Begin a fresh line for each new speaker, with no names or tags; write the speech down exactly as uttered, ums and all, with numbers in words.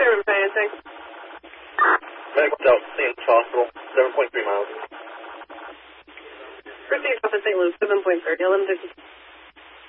Sherman financing.
Medical out Saint Hospital, seven point three miles.
Received off of Saint Louis, seven point three, eleven fifty.